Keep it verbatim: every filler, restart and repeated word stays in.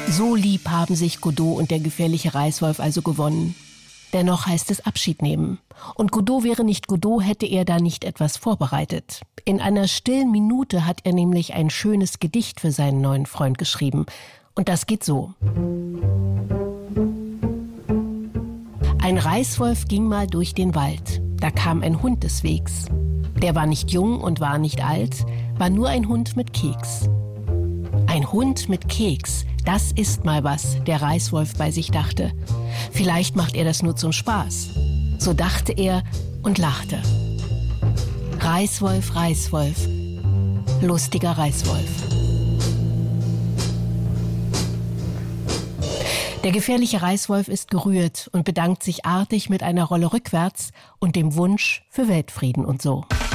So lieb haben sich Godot und der gefährliche Reißwolf also gewonnen. Dennoch heißt es Abschied nehmen. Und Godot wäre nicht Godot, hätte er da nicht etwas vorbereitet. In einer stillen Minute hat er nämlich ein schönes Gedicht für seinen neuen Freund geschrieben. Und das geht so. Ein Reißwolf ging mal durch den Wald. Da kam ein Hund des Wegs. Der war nicht jung und war nicht alt, war nur ein Hund mit Keks. Ein Hund mit Keks, das ist mal was, der Reißwolf bei sich dachte. Vielleicht macht er das nur zum Spaß. So dachte er und lachte. Reißwolf, Reißwolf, lustiger Reißwolf. Der gefährliche Reißwolf ist gerührt und bedankt sich artig mit einer Rolle rückwärts und dem Wunsch für Weltfrieden und so.